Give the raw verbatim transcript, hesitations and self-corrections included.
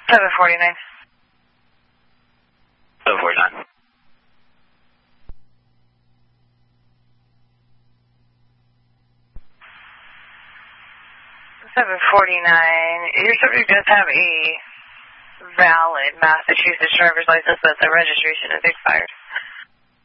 seven forty-nine. seven forty-nine. seven forty-nine. Your subject does have a valid Massachusetts driver's license, but the registration is expired.